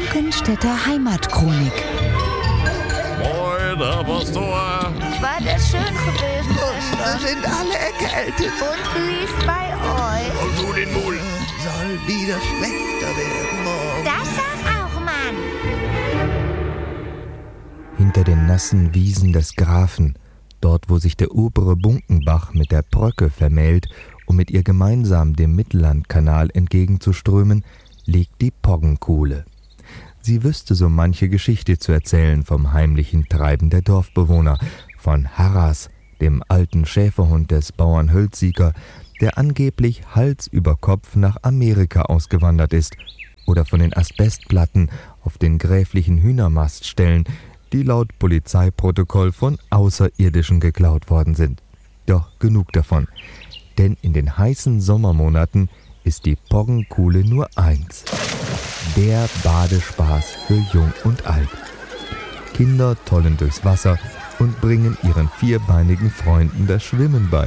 Luckenstädter Heimatchronik. Moin, Herr Pastor. War das schön gewesen, Schwester? Sind alle erkältet. Und wie ist bei euch? Und du den Mul. Soll wieder schlechter werden morgen. Das sag auch, Mann. Hinter den nassen Wiesen des Grafen, dort wo sich der obere Bunkenbach mit der Bröcke vermählt, um mit ihr gemeinsam dem Mittellandkanal entgegenzuströmen, liegt die Poggenkuhle. Sie wüsste so manche Geschichte zu erzählen vom heimlichen Treiben der Dorfbewohner, von Harras, dem alten Schäferhund des Bauern Hölzsieger, der angeblich Hals über Kopf nach Amerika ausgewandert ist, oder von den Asbestplatten auf den gräflichen Hühnermaststellen, die laut Polizeiprotokoll von Außerirdischen geklaut worden sind. Doch genug davon, denn in den heißen Sommermonaten ist die Poggenkuhle nur eins: der Badespaß für Jung und Alt. Kinder tollen durchs Wasser und bringen ihren vierbeinigen Freunden das Schwimmen bei.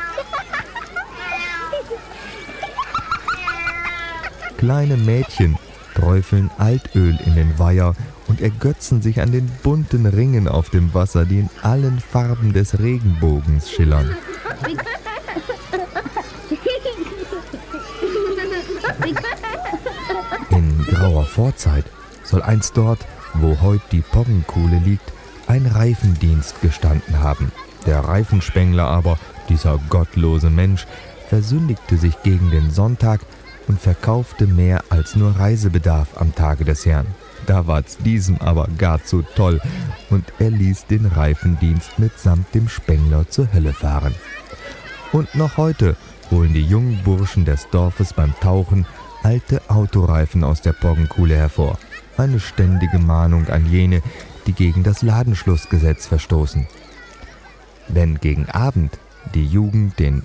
Kleine Mädchen träufeln Altöl in den Weiher und ergötzen sich an den bunten Ringen auf dem Wasser, die in allen Farben des Regenbogens schillern. In grauer Vorzeit soll einst dort, wo heute die Poggenkuhle liegt, ein Reifendienst gestanden haben. Der Reifenspengler aber, dieser gottlose Mensch, versündigte sich gegen den Sonntag und verkaufte mehr als nur Reisebedarf am Tage des Herrn. Da ward's diesem aber gar zu toll und er ließ den Reifendienst mitsamt dem Spengler zur Hölle fahren. Und noch heute holen die jungen Burschen des Dorfes beim Tauchen alte Autoreifen aus der Poggenkuhle hervor. Eine ständige Mahnung an jene, die gegen das Ladenschlussgesetz verstoßen. Wenn gegen Abend die Jugend den